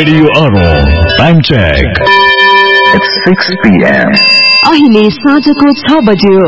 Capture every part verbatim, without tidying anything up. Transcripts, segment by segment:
Radio Aro. Time check. It's six p m अहिले साँझको छ बज्यो।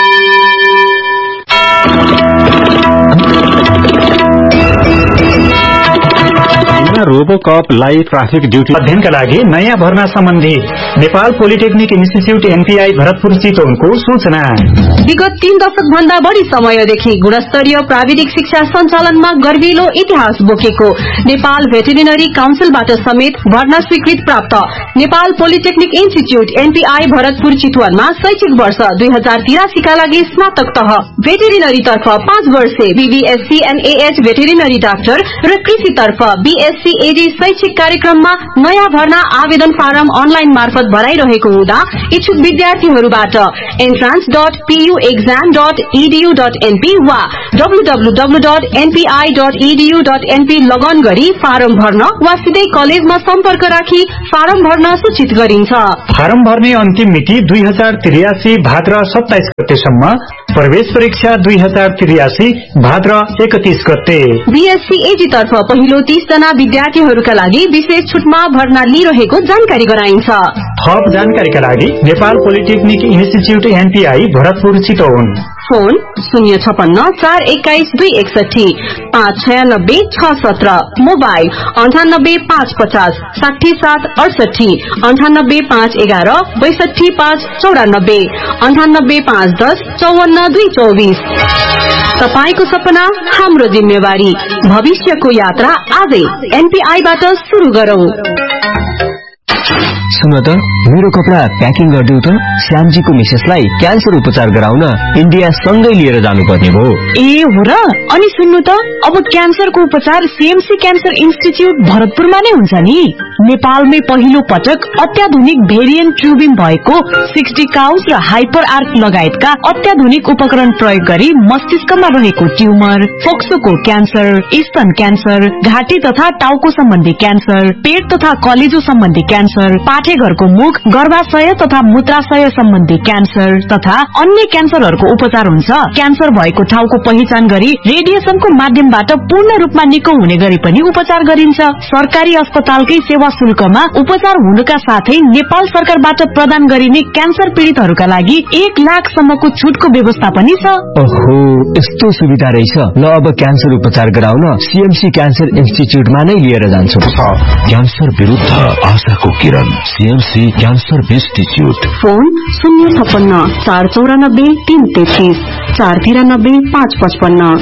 रोबोकप लाइभ ट्राफिक ड्यूटी अध्ययनका लागि नयाँ भर्ना सम्बन्धी Nepal polytechnic institute NPI Bharatpur चितवनको सूचना। विगत तीन दशक भन्दा बढ़ी समयदेखि गुणस्तरीय प्राविधिक शिक्षा सञ्चालनमा गर्विलो इतिहास बोकेको नेपाल भेटेरिनरी काउन्सिलबाट समेत भर्ना स्वीकृत प्राप्त Nepal polytechnic institute NPI Bharatpur चितवनमा शैक्षिक वर्ष दुई हजार तिरासी का लागि स्नातक तह भेटेरिनरी तर्फ पाँच वर्षे बीबीएससी एनएएच भेटेरिनरी डाक्टर र कृषि तर्फ बीएससी एडी शैक्षिक कार्यक्रममा नयाँ भर्ना आवेदन फारम अनलाइन मार्फत भराइरहेको हुँदा इच्छुक विद्यार्थीहरूबाट entrance dot PU exam dot इडीयू dot NP वा डब्लूडब्लूडब्लू dot NPI dot इडीयू dot NP लगन गरी फारम भर्न वा सिधै कलेजमा सम्पर्क राखी फारम भर्न सूचित गरिन्छ। फारम भर्ने अन्तिम मिति दुई हजार त्रियासी भाद्र सत्ताइस गतेसम्म, प्रवेश परीक्षा दुई हजार त्रियासी भाद्र एकतीस गते। बीएससी एजी तर्फ पहिलो तीस जना विद्यार्थीहरूका लागि विशेष छुटमा भर्ना लिइरहेको जानकारी गराइन्छ। थप जानकारीका लागि Nepal polytechnic institute NPI Bharatpur Chitwan, phone शून्य छपन्न चार एक्काइस दुई एकसठी पाँच छयानब्बे छ सत्र, मोबाइल अन्ठानब्बे पाँच पचास साठी सात अडसठी, अन्ठानब्बे पाँच एघार बैसठी पाँच चौरानब्बे, अन्ठानब्बे पाँच दस चौवन्न दुई चौबीस। तपाईको सपना हाम्रो जिम्मेवारी, भविष्यको यात्रा आजै एनपीआईबाट शुरू गरौं। सुन त, मेरो कपडा प्याकिङ गरिदेऊ त। श्यामजीको मिसेसलाई क्यान्सर उपचार गराउन इन्डिया सँगै लिएर जानुपर्ने भयो। ए हो र? अनि सुन्नु त, अब क्यान्सरको उपचार सीएमसी क्यान्सर इन्स्टिच्युट भरतपुरमा नै हुन्छ नि। नेपालमै पहिलो पटक अत्याधुनिक भेरिएन्ट ट्युबिङ भएको सिक्सटी काउस र हाइपर आर्क लगायतका अत्याधुनिक उपकरण प्रयोग गरी मस्तिष्कमा रहेको ट्युमर, फोक्सोको क्यान्सर, स्तन क्यान्सर, घाँटी तथा टाउको सम्बन्धी क्यान्सर, पेट तथा कलेजो सम्बन्धी क्यान्सर, पाठेघरको मुख, गर्भाशय तथा मूत्राशय सम्बन्धी क्यान्सर तथा अन्य क्यान्सरहरूको उपचार हुन्छ। क्यान्सर भएको ठाउँको पहिचान गरी रेडिएसनको माध्यमबाट पूर्ण रूपमा निको हुने गरी पनि उपचार गरिन्छ। सरकारी अस्पतालकै सेवा शुल्कमा उपचार हुनुका साथै नेपाल सरकारबाट प्रदान गरिने क्यान्सर पीड़ितहरूका लागि एक लाख सम्मको छुटको व्यवस्था पनि छ। ओहो, यस्तो सुविधा रहेछ। ल, अब क्यान्सर उपचार गराउन सीएमसी क्यान्सर इन्स्टिच्युटमा नै लिएर जान्छु। क्यान्सर विरुद्ध आशाको किरण, सीएमसी क्यान्सर इन्स्टिच्युट, फोन शून्य छपन्न चार चौरानब्बे तीन तेत्तीस, चार तिरानब्बे पाँच पचपन्न।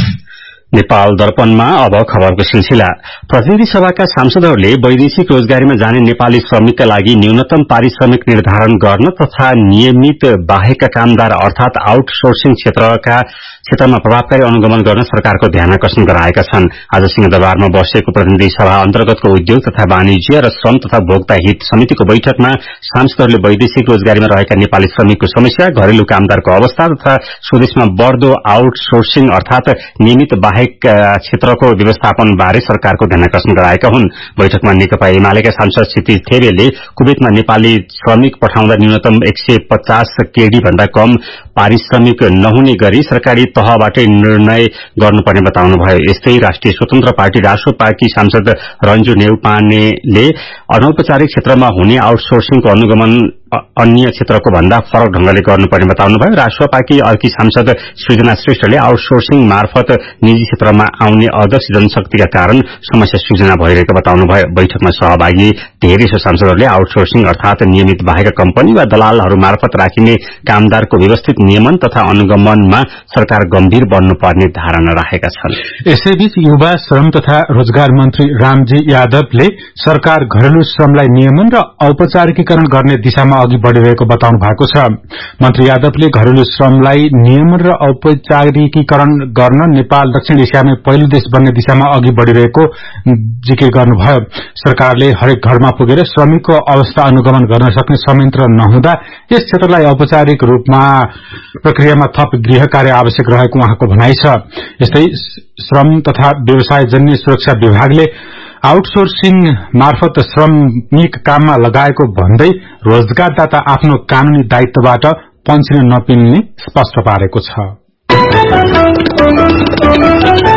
नेपाल दर्पणमा अब खबरको सिलसिला। प्रतिनिधि सभाका सांसदहरूले वैदेशिक रोजगारीमा जाने नेपाली श्रमिकका लागि न्यूनतम पारिश्रमिक निर्धारण गर्न तथा नियमित बाहेकका कामदार अर्थात आउटसोर्सिङ क्षेत्रका क्षेत्रमा प्रभावकारी अनुगमन गर्न सरकारको ध्यान आकर्षण गराएका छन्। आज सिंहदरबारमा बसेको प्रतिनिधि सभा अन्तर्गतको उद्योग तथा वाणिज्य र श्रम तथा भोक्ता हित समितिको बैठकमा सांसदहरूले वैदेशिक रोजगारीमा रहेका नेपाली श्रमिकको समस्या, घरेलु कामदारको अवस्था तथा स्वदेशमा बढ़दो आउटसोर्सिङ अर्थात नियमित बाहेक क्षेत्रको व्यवस्थापन बारे सरकारको ध्यान आकर्षण गराएका हुन्। बैठकमा नेकपा एमालेका सांसद क्षितिज थेबेले कुवेतमा नेपाली श्रमिक पठाउँदा न्यूनतम एक सय पचास केडी भन्दा कम पारिश्रमिक नहुने गरी सरकारी तहबाटै निर्णय गर्नुपर्ने बताउनुभयो। यस्तै राष्ट्रिय स्वतन्त्र पार्टी रासोपाकी सांसद रञ्जु नेउपानेले अनौपचारिक क्षेत्रमा हुने आउटसोर्सिङको अनुगमन अन्य क्षेत्रको भन्दा फरक ढंगले गर्नुपर्ने बताउनुभयो। रासोपाकी अर्की सांसद सृजना श्रेष्ठले आउटसोर्सिङ मार्फत निजी क्षेत्रमा आउने अदक्ष जनशक्तिका कारण समस्या सृजना भइरहेको बताउनुभयो। बैठकमा सहभागी धेरै सांसदहरूले आउटसोर्सिङ अर्थात नियमित बाहेक कम्पनी वा दलालहरू मार्फत राखिने कामदारको व्यवस्थित नियमन तथा अनुगमनमा सरकार गम्भीर बन्नुपर्ने धारणा राखेका छन्। यसैबीच युवा श्रम तथा रोजगार मन्त्री रामजी यादवले सरकार घरेलु श्रमलाई नियमन र औपचारिकीकरण गर्ने दिशामा अघि बढ़िरहेको बताउनु भएको छ। मन्त्री यादवले घरेलु श्रमलाई नियमन र औपचारिकीकरण गर्न नेपाल दक्षिण एसियामै पहिलो देश बन्ने दिशामा अघि बढ़िरहेको जिकिर गर्नुभयो। सरकारले हरेक घरमा पुगेर श्रमिकको अवस्था अनुगमन गर्न सक्ने संयन्त्र नहुँदा यस क्षेत्रलाई औपचारिक रूपमा प्रक्रियामा थप गृह कार्य आवश्यक रहेको उहाँको भनाइ छ। यस्तै श्रम तथा व्यवसायजन्य सुरक्षा विभागले आउटसोर्सिङ मार्फत श्रमिक काममा लगाएको भन्दै रोजगारदाता आफ्नो कानूनी दायित्वबाट पन्छिन नपिल्ने स्पष्ट पारेको छ।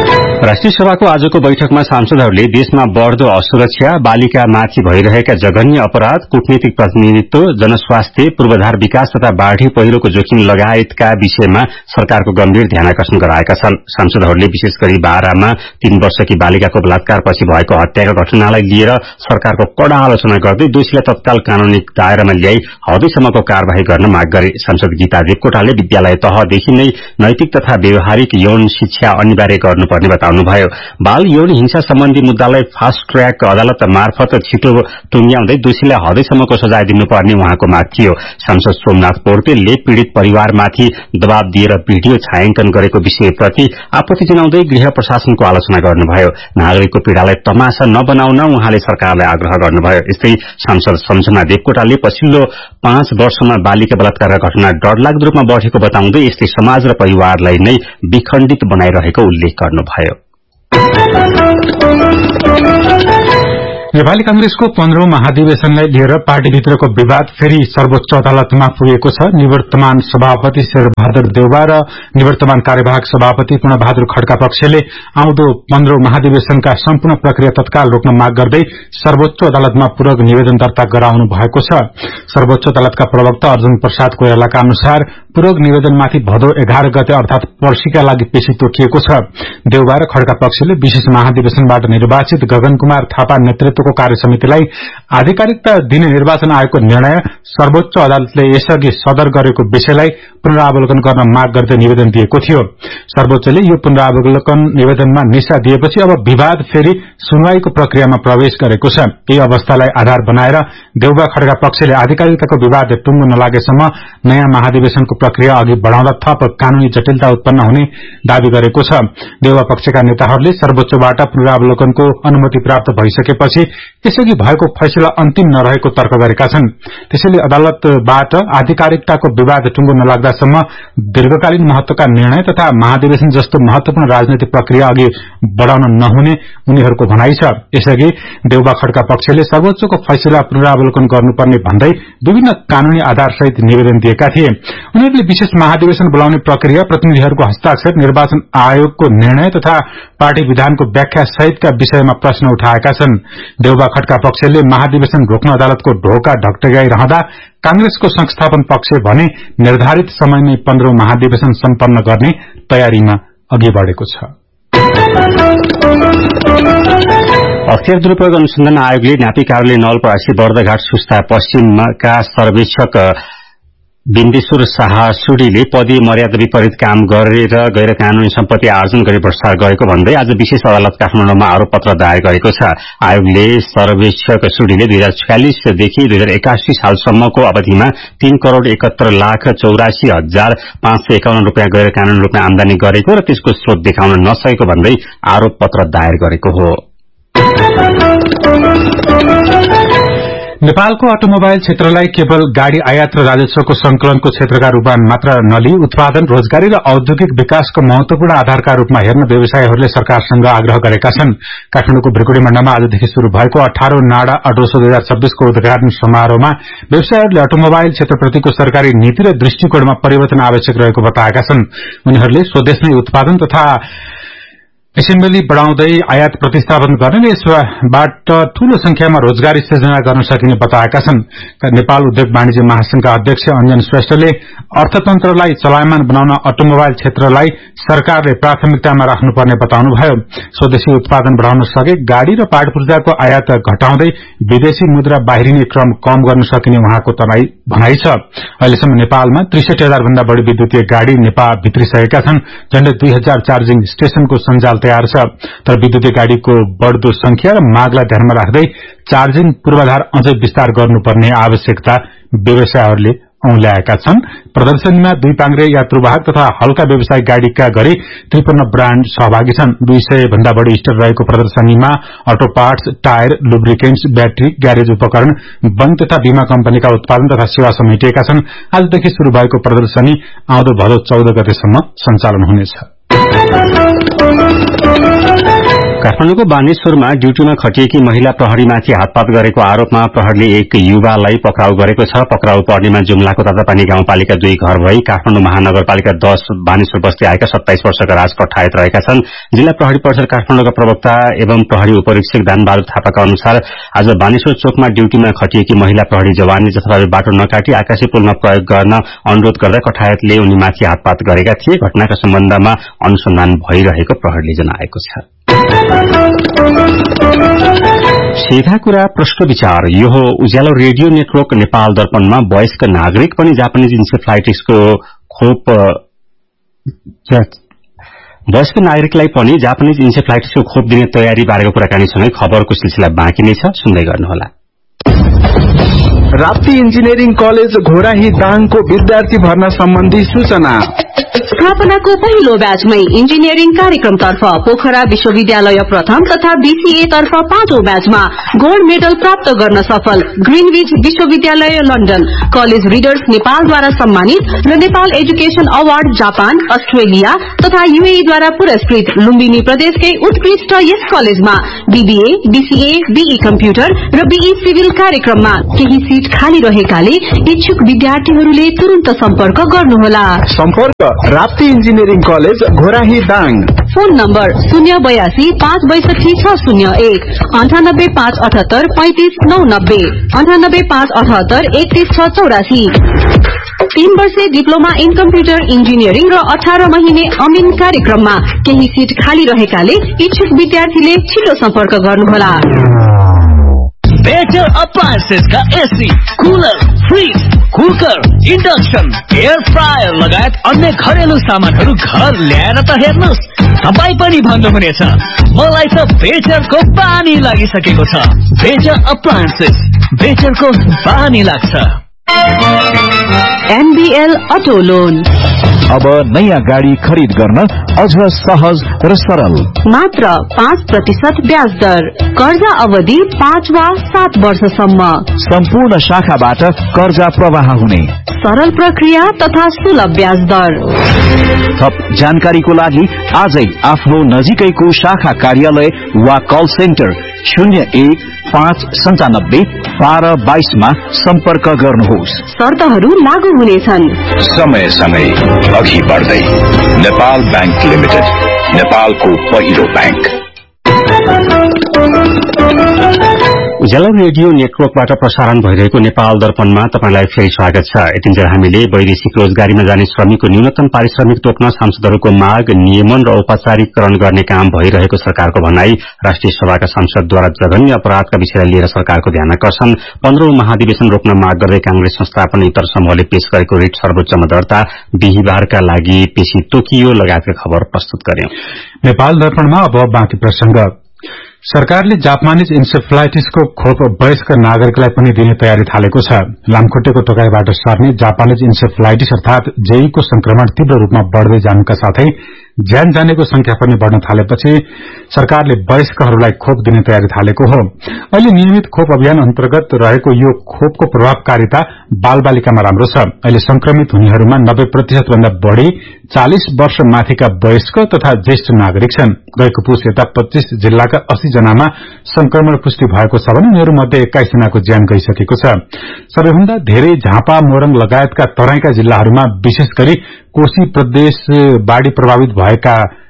राष्ट्रिय सभाको आजको बैठकमा सांसदहरूले देशमा बढ़दो असुरक्षा, बालिकामाथि भइरहेका जघन्य अपराध, कूटनीतिक प्रतिनिधित्व, जनस्वास्थ्य, पूर्वाधार विकास तथा बाढ़ी पहिरोको जोखिम लगायतका विषयमा सरकारको गम्भीर ध्यानाकर्षण गराएका छन्। सांसदहरूले विशेष गरी बाह्रमा तीन वर्षकी बालिकाको बलात्कारपछि भएको हत्याका घटनालाई लिएर सरकारको कड़ा आलोचना गर्दै दोषीलाई तत्काल कानूनी दायरामा ल्याई हदैसम्मको कार्यवाही गर्न माग गरे। सांसद गीता देवकोटाले विद्यालय तहदेखि नै नैतिक तथा व्यावहारिक यौन शिक्षा अनिवार्य गर्नुपर्ने बताउनुभयो। बाल यौन हिंसा सम्बन्धी मुद्दालाई फास्ट ट्र्याक अदालत मार्फत छिटो टुंग्याउँदै दोषीलाई हदैसम्मको सजाय दिनुपर्ने उहाँको माग थियो। सांसद सोमनाथ पौडेलले पीड़ित परिवारमाथि दबाव दिएर भिडियो छायांकन गरेको विषयप्रति आपत्ति जनाउँदै गृह प्रशासनको आलोचना गर्नुभयो। नागरिकको पीड़ालाई तमासा नबनाउन उहाँले सरकारलाई आग्रह गर्नुभयो। यस्तै सांसद सम्झना देवकोटाले पछिल्लो पाँच वर्षमा बालिका बलात्कारका घटना डरलाग्दो रूपमा बढ़ेको बताउँदै यस्तै समाज र परिवारलाई नै विखण्डित बनाइरहेको उल्लेख गर्नुभयो। नेपाली कांग्रेसको पन्ध्रौं महाधिवेशनलाई लिएर पार्टीभित्रको विवाद फेरि सर्वोच्च अदालतमा पुगेको छ। निवर्तमान सभापति शेरबहादुर देउवा र निवर्तमान कार्यवाहक सभापति पूर्णबहादुर खड्का पक्षले आउँदो पन्ध्रौं महाधिवेशनका सम्पूर्ण प्रक्रिया तत्काल रोक्न माग गर्दै सर्वोच्च अदालतमा पूरक निवेदन दर्ता गराउनु भएको छ। सर्वोच्च अदालतका प्रवक्ता अर्जुन प्रसाद कोइरालाका अनुसार पूरक निवेदनमाथि भदौ एघार गते अर्थात पर्सीका लागि पेशी तोकिएको छ। देउवा र खड्का पक्षले विशेष महाधिवेशनबाट निर्वाचित गगन कुमार थापा नेतृत्वको कार्य समितिलाई आधिकारिकता दिने निर्वाचन आयोगको निर्णय सर्वोच्च अदालतले यसअघि सदर गरेको विषयलाई पुनरावलोकन गर्न माग गर्दै निवेदन दिएको थियो। सर्वोच्चले यो पुनरावलोकन निवेदनमा निशा दिएपछि अब विवाद फेरि सुनवाईको प्रक्रियामा प्रवेश गरेको छ। यही अवस्थालाई आधार बनाएर देउवा खड्का पक्षले आधिकारिकताको विवाद टुंगो नलागेसम्म नयाँ महाधिवेशनको प्रक्रिया अघि बढ़ाउँदा थप कानूनी जटिलता उत्पन्न हुने दावी गरेको छ। देउवा पक्षका नेताहरूले सर्वोच्चबाट पुनरावलोकनको अनुमति प्राप्त भइसकेपछि यसअघि भएको फैसला अन्तिम नरहेको तर्क गरेका छन्। त्यसैले अदालतबाट आधिकारिकताको विवाद टुंगो नलाग्दासम्म दीर्घकालीन महत्वका निर्णय तथा महाधिवेशन जस्तो महत्वपूर्ण राजनैतिक प्रक्रिया अघि बढ़ाउन नहुने उनीहरूको भनाइ छ। यसअघि देउवा खड्का पक्षले सर्वोच्चको फैसला पुनरावलोकन गर्नुपर्ने भन्दै विभिन्न कानूनी आधारसहित निवेदन दिएका थिए। उनीहरूले विशेष महाधिवेशन बोलाउने प्रक्रिया, प्रतिनिधिहरूको हस्ताक्षर, निर्वाचन आयोगको निर्णय तथा पार्टी विधानको व्याख्या सहितका विषयमा प्रश्न उठाएका छन्। देउवा खड्का पक्षले महाधिवेशन रोक्न अदालतको ढोका ढकढक्याइरहँदा कांग्रेसको संस्थापन पक्ष भने निर्धारित समयमै पन्ध्रौं महाधिवेशन सम्पन्न गर्ने तयारीमा अघि बढ़ेको छ। अख्तियार दुरूपयोग अनुसन्धान आयोगले नापी कार्यालय नवलपरासी बर्दघाट सुस्ता पश्चिमका सर्वेक्षक बिन्देश्वर शाह सुडीले पदीय मर्यादा विपरीत काम गरेर गैर कानूनी सम्पत्ति आर्जन गरी भ्रष्टाचार गरेको भन्दै आज विशेष अदालत काठमाडौँमा आरोप पत्र दायर गरेको छ। आयोगले सर्वेक्षक सुडीले दुई हजार छयालिसदेखि दुई हजार एकासी सालसम्मको अवधिमा तीन करोड़ एकहत्तर लाख चौरासी हजार पाँच सय एकाउन्न रूपियाँ गैर कानूनी रूपमा आमदानी गरेको र त्यसको स्रोत देखाउन नसकेको भन्दै आरोप पत्र दायर गरेको हो। नेपालको अटोमोबाइल क्षेत्रलाई केवल गाड़ी आयात र राजस्वको संकलनको क्षेत्रका रूपमा मात्र नलिई उत्पादन, रोजगारी र औद्योगिक विकासको महत्वपूर्ण आधारका रूपमा हेर्न व्यवसायीहरूले सरकारसँग आग्रह गरेका छन्। काठमाडौँको भ्रिकुटी मण्डलमा आजदेखि शुरू भएको अठारौं नाडा अटोसो दुई हजार छब्बीसको उद्घाटन समारोहमा व्यवसायीहरूले अटोमोबाइल क्षेत्रप्रतिको सरकारी नीति र दृष्टिकोणमा परिवर्तन आवश्यक रहेको बताएका छन्। उनीहरूले स्वदेशमै उत्पादन तथा एसेम्बली बढ़ाउँदै आयात प्रतिस्थापन गर्ने र यसबाट ठूलो संख्यामा रोजगारी सृजना गर्न सकिने बताएका छन्। नेपाल उद्योग वाणिज्य महासंघका अध्यक्ष अञ्जन श्रेष्ठले अर्थतन्त्रलाई चलायमान बनाउन अटोमोबाइल क्षेत्रलाई सरकारले प्राथमिकतामा राख्नुपर्ने बताउनुभयो। स्वदेशी उत्पादन बढ़ाउन सके गाड़ी र पाटपूर्जाको आयात घटाउँदै विदेशी मुद्रा बाहिरिने क्रम कम गर्न सकिने उहाँको भनाइ छ। अहिलेसम्म नेपालमा त्रिसठी हजार भन्दा बढ़ी विद्युतीय गाड़ी नेपाल भित्रिसकेका छन्। झण्डै दुई हजार चार्जिङ स्टेशनको सञ्जाल तयार छ। तर विद्युतीय गाड़ीको बढ़दो संख्या र मागलाई ध्यानमा राख्दै चार्जिङ पूर्वाधार अझै विस्तार गर्नुपर्ने आवश्यकता व्यवसायीहरूले औल्याएका छन्। प्रदर्शनीमा दुई पाङ्ग्रे यात्रुवाहक तथा हल्का व्यवसायिक गाड़ीका गरी त्रिपन्न ब्राण्ड सहभागी छन्। दुई सय भन्दा बढ़ी स्टल रहेको प्रदर्शनीमा auto parts, tyre, lubricants, battery, garage उपकरण, वन तथा बीमा कम्पनीका उत्पादन तथा सेवा समेटिएका छन्। आजदेखि शुरू भएको प्रदर्शनी आउँदो भदौ चौध गतेसम्म सञ्चालन हुनेछ। काठमाडौँको बानेश्वरमा ड्यूटीमा खटिएकी महिला प्रहरीमाथि हातपात गरेको आरोपमा प्रहरीले एक युवालाई पक्राउ गरेको छ। पक्राउ पर्नेमा जुम्लाको तातापानी गाउँपालिका दुई घर भई काठमाडौँ महानगरपालिका दश बानेश्वर बस्ती आएका सत्ताइस वर्षका राज कठायत रहेका छन्। जिल्ला प्रहरी परिषद काठमाडौँका प्रवक्ता एवं प्रहरी उपरीक्षक दानबहादुर थापाका अनुसार आज बानेश्वर चोकमा ड्यूटीमा खटिएकी महिला प्रहरी जवानले जथाभावी बाटो नकाटी आकाशी पुलमा प्रयोग गर्न अनुरोध गर्दा कठायतले उनीमाथि हातपात गरेका थिए। घटनाका सम्बन्धमा अनुसन्धान भइरहेको प्रहरीले जनाएको छ। सीधा कुरा प्रश्न विचार यो हो उज्यालो रेडियो नेटवर्क नेपाल दर्पणमा वयस्क नागरिक पनि जापानिज इन्सेफ्लाइटिसको खोप वयस्क नागरिकलाई पनि जापानिज इन्सेफ्लाइटिसको खोप दिने तयारी बारेको कुराकानीसँगै खबरको सिलसिला बाँकी नै छ, सुन्दै गर्नुहोला। राप्ती इन्जिनियरिङ कलेज घोराही दाङको विद्यार्थी भर्ना सम्बन्धी सूचना। स्थापनाको पहिलो ब्याचमै इन्जिनियरिङ कार्यक्रमतर्फ पोखरा विश्वविद्यालय प्रथम तथा बीसीए तर्फ पाँचौं ब्याचमा गोल्ड मेडल प्राप्त गर्न सफल ग्रीनविच विश्वविद्यालय लन्डन कलेज रिडर्स नेपालद्वारा सम्मानित र Nepal education award Japan Australia तथा यूएईद्वारा पुरस्कृत लुम्बिनी प्रदेशकै उत्कृष्ट यस कलेजमा बीबीए बीसीए बीई कम्प्युटर र बीई सिभिल कार्यक्रममा केही सीट खाली रहेकाले इच्छुक विद्यार्थीहरूले तुरन्त सम्पर्क गर्नुहोला। सम्पर्क Rapti engineering college Ghorahi Dang. Phone number शून्य बयासी पाँच बैसठी छ शून्य एक अन्ठानब्बे पाँच अठहत्तर पैंतिस नौ नब्बे अन्ठानब्बे पाँच अठहत्तर एकतीस छ चौरासी। तीन वर्षे डिप्लोमा इन कम्प्युटर इन्जिनियरिङ र अठार महिने अमिन कार्यक्रममा केही सीट खाली रहेकाले इच्छुक विद्यार्थीले छिटो सम्पर्क गर्नुहोला। बेटर अप्लायन्सेस का AC, cooler, fridge, cooker, induction, air fryer लगायत अन्य घरेलु सामानहरू घर ल्याएर त हेर्नुहोस्, तपाईँ पनि भन्नुहुनेछ मलाई त बेटरको बानी लागिसकेको छ। बेटर अप्लायन्सेस, बेटरको बानी लाग्छ। एनबीएल अटो लोन अब नयाँ गाड़ी खरीद गर्न अझ सहज र सरल, मात्र पाँच प्रतिशत ब्याज दर, कर्जा अवधि पाँच वा सात वर्षसम्म, सम्पूर्ण शाखाबाट कर्जा प्रवाह हुने सरल प्रक्रिया तथा सुलभ ब्याज दर। थप जानकारीको लागि आजै आफ्नो नजिकैको शाखा कार्यालय वा कल सेन्टर शून्य एक पाँच सन्तानब्बे बाह्र बाइसमा सम्पर्क गर्नुहोस्। शर्तहरू लागू हुनेछन्। समय समय अघि बढ्दै नेपाल बैंक लिमिटेड, नेपालको पहिलो बैंक। उज्यालो रेडियो नेटवर्कबाट प्रसारण भइरहेको नेपाल दर्पणमा तपाईंलाई फेरि स्वागत छ। यतिन्जेल हामीले वैदेशिक रोजगारीमा जाने श्रमिकको न्यूनतम पारिश्रमिक तोक्न सांसदहरूको माग, नियमन र औपचारिकरण गर्ने काम भइरहेको सरकारको भनाई, राष्ट्रिय सभाका सांसदद्वारा जघन्य अपराधका विषयलाई लिएर सरकारको ध्यान आकर्षण, पन्ध्रौं महाधिवेशन रोक्न माग गर्दै कांग्रेस संस्था पनि इतर समूहले पेश गरेको रिट सर्वोच्चमा दर्ता, बिहिबारका लागि पेशी तोकियो लगायतका खबर प्रस्तुत गर्यौं। नेपाल दर्पणमा अब बाँकी प्रसंग। सरकारले जापानिज इन्सेफ्लाइटिसको खोप वयस्क नागरिकलाई पनि दिने तयारी थालेको छ। लामखुट्टेको टोकाइबाट सर्ने जापानिज इन्सेफ्लाइटिस अर्थात जेईको संक्रमण तीव्र रूपमा बढ़दै जानुका साथै ज्यान जानेको संख्या पनि बढ़न थालेपछि सरकारले वयस्कहरूलाई खोप दिने तयारी थालेको हो। अहिले नियमित खोप अभियान अन्तर्गत रहेको यो खोपको प्रभावकारिता बाल बालिकामा राम्रो छ। अहिले संक्रमित हुनेहरूमा नब्बे प्रतिशत भन्दा बढ़ी चालीस वर्ष माथिका वयस्क तथा ज्येष्ठ नागरिक छन्। गएको पुस यता पच्चीस जिल्लाका अस्सी जनामा संक्रमण पुष्टि भएको छ भने उनीहरूमध्ये एक्काइस जनाको ज्यान गइसकेको छ। सबैभन्दा धेरै झापा, मोरङ लगायतका तराईका जिल्लाहरूमा विशेष गरी कोशी प्रदेश बाढ़ी प्रभावित भएका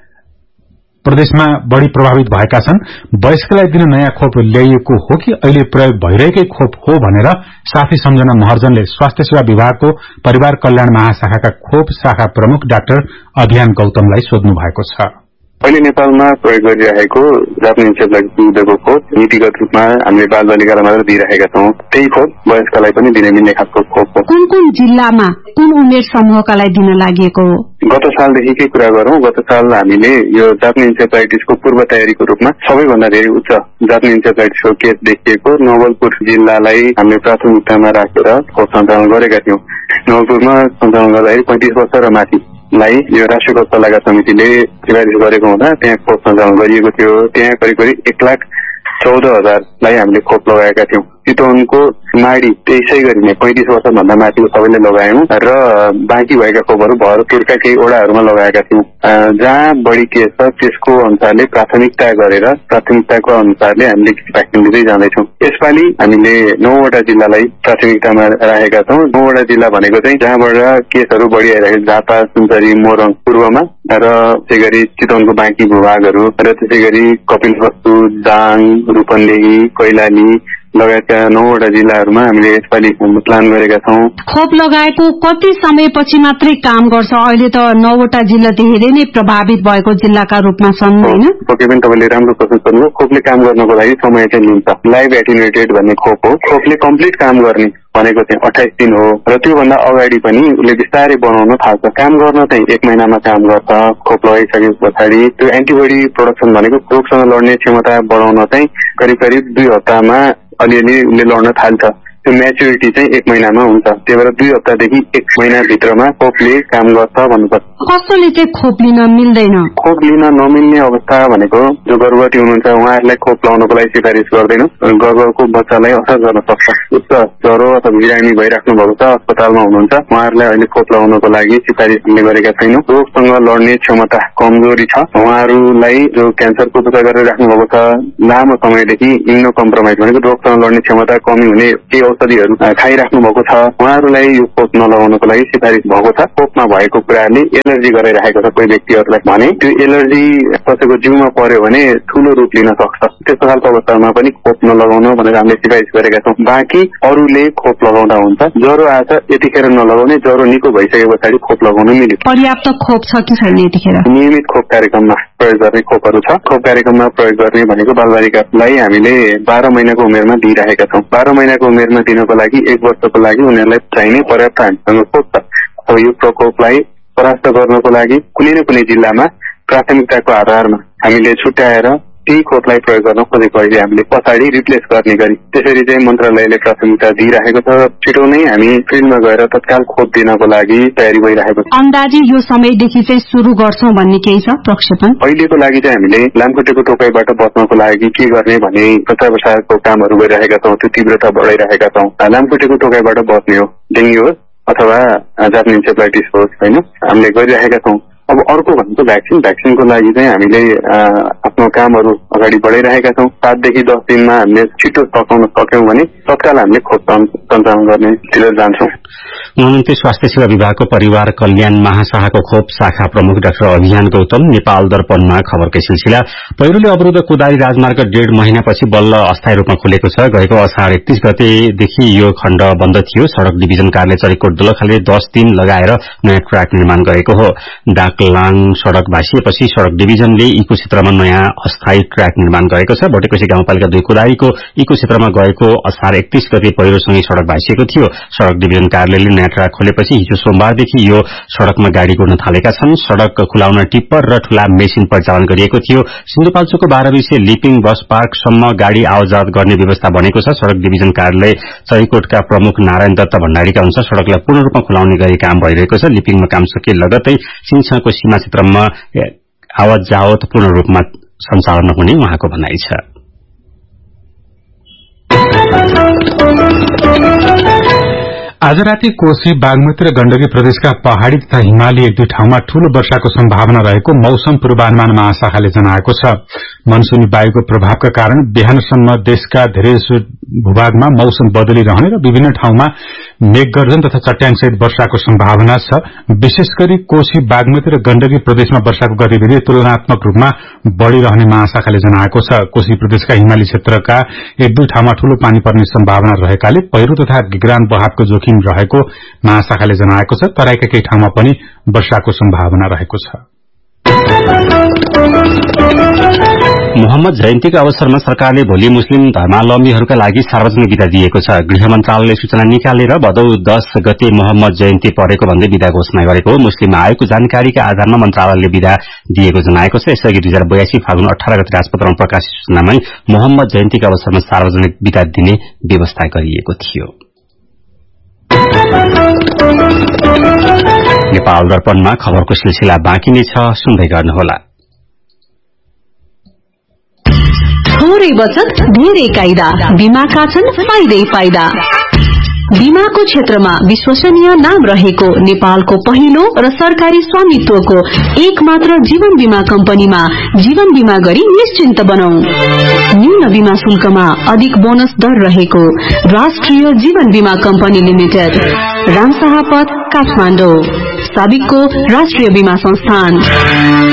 प्रदेशमा बढ़ी प्रभावित भएका छन्। वयस्कलाई दिन नयाँ खोप ल्याइएको हो कि अहिले प्रयोग भइरहेकै खोप हो भनेर साथी सम्झना महर्जनले स्वास्थ्य सेवा विभागको परिवार कल्याण महाशाखाका खोप शाखा प्रमुख डाक्टर अभियान गौतमलाई सोध्नु भएको छ। अहिले नेपालमा प्रयोग गरिरहेको जापानिज इन्सेफ्लाइटिस विरुद्धको खोप नीतिगत रूपमा हामीले बाल बालिकालाई मात्र दिइरहेका छौं। त्यही खोप वयस्कलाई पनि दिने मिल्ने खालको खोप हो। कुन कुन जिल्लामा कुन उमेर समूहका लागि दिन लागि हो? गत सालदेखिकै कुरा गरौं, गत साल हामीले यो जापानिज इन्सेफ्लाइटिसको पूर्व तयारीको रूपमा सबैभन्दा धेरै उच्च जापानिज इन्सेफ्लाइटिसको केस देखिएको नवलपुर जिल्लालाई हामीले प्राथमिकतामा राखेर खोप सञ्चालन गरेका थियौं। नवलपुरमा सञ्चालन गर्दाखेरि पैंतिस वर्ष र माथि लाई यो राष्ट्रिय खोप सल्लाहकार समितिले सिफारिस गरेको हुँदा त्यहाँ खोप सञ्चालन गरिएको थियो। त्यहाँ करिब करिब एक लाख चौध हजारलाई हामीले खोप लगाएका थियौं। चितवनको माडी त्यसै गरी नै पैंतिस वर्ष भन्दा माथिको सबैले लगायौं र बाँकी भएका खोपहरू भरतपुरका केही ओडाहरूमा लगाएका थियौं। जहाँ बढी केस छ त्यसको अनुसारले प्राथमिकता गरेर प्राथमिकताको अनुसारले हामीले भ्याक्सिन दिँदै जाँदैछौँ। यसपालि हामीले नौवटा जिल्लालाई प्राथमिकतामा राखेका छौँ। नौवटा जिल्ला भनेको चाहिँ जहाँबाट केसहरू बढी आइरहेको झापा, सुनसरी, मोरङ पूर्वमा र त्यसै गरी चितवनको बाँकी भूभागहरू र त्यसै गरी कपिलवस्तु, दाङ, रूपन्देही, कैलाली लगायतका नौवटा जिल्लाहरूमा हामीले यसपालि प्लान गरेका छौँ। खोप लगाएको कति समयपछि मात्रै काम गर्छ? अहिले त नौवटा जिल्ला धेरै नै प्रभावित भएको जिल्लाका रूपमा छन् हैन? पक्कै पनि तपाईँले राम्रो प्रश्न गर्नुभयो। खोपले काम गर्नको लागि समय चाहिँ लिन्छ। लाइभ एटिन्युएटेड भन्ने खोप हो। खोपले कम्प्लिट काम गर्ने भनेको चाहिँ अठाइस दिन हो र त्योभन्दा अगाडि पनि उसले बिस्तारै बनाउन थाल्छ। काम गर्न चाहिँ एक महिनामा काम गर्छ। खोप लगाइसके पछाडि त्यो एन्टिबडी प्रोडक्सन भनेको रोगसँग लड्ने क्षमता बढाउन चाहिँ करिब करिब दुई हप्तामा अलिअलि उसले लड्न थाल्छ। त्यो म्याच्युरिटी चाहिँ एक महिनामा हुन्छ। त्यही भएर दुई हप्तादेखि एक महिनाभित्रमा खोपले काम गर्छ भन्नुपर्छ। कसैले चाहिँ खोप लिन मिल्दैन? खोप लिन नमिल्ने अवस्था भनेको जो गर्भवती हुनुहुन्छ उहाँहरूलाई खोप लगाउनको लागि सिफारिस गर्दैनौँ। गर्भको बच्चालाई असर गर्न सक्छ। उच्च ज्वरो अथवा बिरामी भइराख्नु भएको छ, अस्पतालमा हुनुहुन्छ, उहाँहरूलाई अहिले खोप लगाउनको लागि सिफारिस हामीले गरेका छैनौँ। रोगसँग लड्ने क्षमता कमजोरी छ, उहाँहरूलाई जो क्यान्सरको उपचार गरेर राख्नु भएको छ, लामो समयदेखि इम्युनो कम्प्रोमाइज भनेको रोगसँग लड्ने क्षमता कमी हुने केही औषधिहरू खाइराख्नु भएको छ, उहाँहरूलाई यो खोप नलगाउनको लागि सिफारिस भएको छ। खोपमा भएको कुराले एलर्जी गराइरहेको छ कोही व्यक्तिहरूलाई भने त्यो एलर्जी कसैको जिउमा पर्यो भने ठूलो रूप लिन सक्छ। त्यस्तो खालको अवस्थामा पनि खोप नलगाउनु भनेर हामीले सिफारिस गरेका छौँ। बाँकी अरूले खोप लगाउँदा हुन्छ। ज्वरो आएछ यतिखेर नलगाउने, ज्वरो निको भइसके पछाडि खोप लगाउनु मिल्यो। पर्याप्त खोप छ कि छैन यतिखेर? नियमित खोप कार्यक्रममा प्रयोग गर्ने खोपहरू छ। खोप कार्यक्रममा प्रयोग गर्ने भनेको बालबालिकालाई हामीले बाह्र महिनाको उमेरमा दिइरहेका छौँ। बाह्र महिनाको उमेरमा दिनको लागि एक वर्षको लागि उनीहरूलाई चाहिने पर्याप्त हामीसँग खोप छ। अब यो प्रकोपलाई परास्त गर्नको लागि कुनै न कुनै जिल्लामा प्राथमिकताको आधारमा हामीले छुट्याएर त्यही खोपलाई प्रयोग गर्न खोजेको अहिले हामीले पछाडि रिप्लेस गर्ने गरी त्यसरी चाहिँ मन्त्रालयले प्राथमिकता दिइरहेको छ। छिटो नै हामी फिल्डमा गएर तत्काल खोप दिनको लागि तयारी भइरहेको छ। अन्दाजी यो समयदेखि चाहिँ सुरु गर्छौं भन्ने केही छ प्रक्षेपण? अहिलेको लागि चाहिँ हामीले लामखुट्टेको टोकाइबाट बच्नको लागि के गर्ने भन्ने प्रचार प्रसारको कामहरू गरिरहेका छौँ। त्यो तीव्रता बढाइरहेका छौँ। लामखुट्टेको टोकाइबाट बच्ने हो, डेङ्गु होस् अथवा जापानिज एन्सेफलाइटिस होस् होइन, हामीले गरिरहेका छौँ। अब अर्को भनेको भ्याक्सिन भ्याक्सिनको लागि चाहिँ हामीले आफ्नो कामहरू अगाडि बढाइरहेका छौँ। सातदेखि दस दिनमा हामीले छिटो सकाउन सक्यौँ भने तत्काल हामीले खोप सञ्चालन गर्नेतिर जान्छौँ। उहाँले स्वास्थ्य सेवा विभागको परिवार कल्याण महाशाखाको खोप शाखा प्रमुख डाक्टर अभियान गौतम नेपाल दर्पणमा खबरकै सिलसिला। पहिरोले अवरुद्ध कुदारी राजमार्ग डेढ महिनापछि बल्ल अस्थायी रूपमा खुलेको छ। गएको असार एकतीस गतेदेखि यो खण्ड बन्द थियो। सड़क डिभिजन कार्यालय चरीकोट दोलखाले दस दिन लगाएर नयाँ ट्र्याक निर्माण गरेको हो। डाकलाङ सड़क भाँसिएपछि सड़क डिभिजनले इको क्षेत्रमा नयाँ अस्थायी ट्र्याक निर्माण गरेको छ। भटेकोशी गाउँपालिका दुई कुदारीको इको क्षेत्रमा गएको असार एकतीस गते पहिरोसँगै सड़क भाँसिएको थियो। सड़क डिभिजन कार्यालयले नयाँ ट्र्याक खोलेपछि हिजो सोमबारदेखि यो सड़कमा गाड़ी गुड्न थालेका छन्। सड़क खुलाउन टिप्पर र ठूला मेसिन परिचालन गरिएको थियो। सिन्धुपाल्चोकको बाह्र बिसे लिपिङ बस पार्कसम्म गाड़ी आवाजात गर्ने व्यवस्था बनेको छ। सड़क डिभिजन कार्यालय चरीकोटका प्रमुख नारायण दत्त भण्डारीका अनुसार सड़कलाई पूर्ण रूपमा खुलाउने गरी काम भइरहेको छ। लिपिङमा काम सकिए लगत्तै सिंहको सीमा क्षेत्रमा आवत जावत पूर्ण रूपमा सञ्चालन हुने उहाँको भनाइ छ। आज राति कोशी, बागमती र गण्डकी प्रदेशका पहाड़ी तथा हिमाली एक दुई ठाउँमा ठूलो वर्षाको सम्भावना रहेको मौसम पूर्वानुमान महाशाखाले जनाएको छ। मनसूनी वायुको प्रभावका कारण बिहानसम्म देशका धेरैजसो भूभागमा मौसम बदली रहने र विभिन्न ठाउँमा मेघगर्जन तथा चट्याङसहित वर्षाको सम्भावना छ। विशेष गरी कोशी, बागमती र गण्डकी प्रदेशमा वर्षाको गतिविधि तुलनात्मक रूपमा बढ़ी रहने महाशाखाले जनाएको छ। कोशी प्रदेशका हिमाली क्षेत्रका एक दुई ठाउँमा ठूलो पानी पर्ने सम्भावना रहेकाले पहिरो तथा गिग्रान बहावको जोखिम रहेको महाशाखाले जनाएको छ। तराईका केही ठाउँमा पनि वर्षाको सम्भावना रहेको छ। मोहम्मद जयन्तीको अवसरमा सरकारले भोलि मुस्लिम धर्मावलम्बीहरूका लागि सार्वजनिक विदा दिएको छ। गृह मन्त्रालयले सूचना निकालेर भदौ दश गते मोहम्मद जयन्ती परेको भन्दै विदा घोषणा गरेको हो। मुस्लिम आयोगको जानकारीका आधारमा मन्त्रालयले विदा दिएको जनाएको छ। यसअघि दुई हजार बयासी फागुन अठारह गते राजपत्रमा प्रकाशित सूचनामै मोहम्मद जयन्तीको अवसरमा सार्वजनिक विदा दिने व्यवस्था गरिएको थियो। नेपाल दर्पणमा खबरको सिलसिला बाँकी नै छ, सुन्दै गर्नुहोला। थोरै बचत धेरै कायदा, बीमाका छन् फाइदै फाइदा। बीमाको क्षेत्रमा विश्वसनीय नाम रहेको नेपालको पहिलो र सरकारी स्वामित्वको एक मात्र जीवन बीमा कम्पनीमा जीवन बीमा गरी निश्चिन्त बनौं। न्यून बीमा शुल्कमा अधिक बोनस दर रहेको राष्ट्रिय जीवन बीमा कम्पनी लिमिटेड, रामशाह पथ, काठमाडौँ, साबिकको राष्ट्रिय बीमा संस्थान।